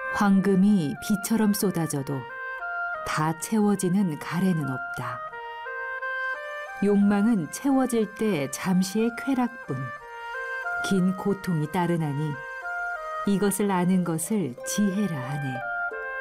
황금이 비처럼 쏟아져도 다 채워지는 가래는 없다. 욕망은 채워질 때 잠시의 쾌락뿐. 긴 고통이 따르나니 이것을 아는 것을 지혜라 하네.